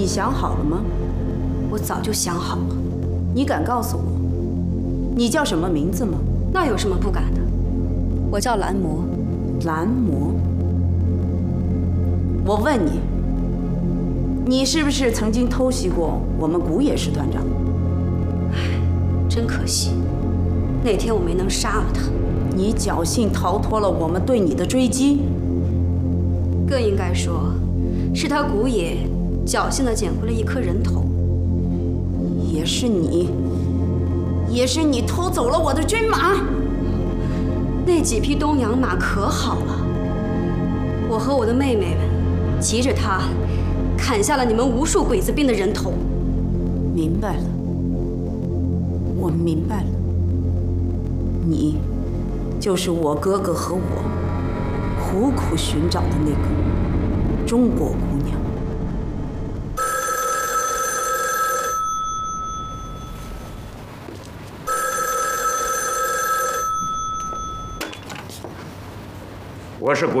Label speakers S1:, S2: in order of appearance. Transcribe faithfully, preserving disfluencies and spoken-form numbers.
S1: 想好了吗？
S2: 我早就想好了。
S1: 你敢告诉我，你叫什么名字吗？
S2: 那有什么不敢的？我叫蓝魔。
S1: 蓝魔。我问你，你是不是曾经偷袭过我们古野氏团长？
S2: 唉，真可惜，那天我没能杀了他。
S1: 你侥幸逃脱了我们对你的追击。
S2: 更应该说，是他古野侥幸地捡回了一颗人头。
S1: 也是你，也是你偷走了我的军马。
S2: 那几匹东洋马可好了，我和我的妹妹们骑着它，砍下了你们无数鬼子兵的人头。
S1: 明白了，我明白了，你就是我哥哥和我苦苦寻找的那个中国姑娘。
S3: 我是古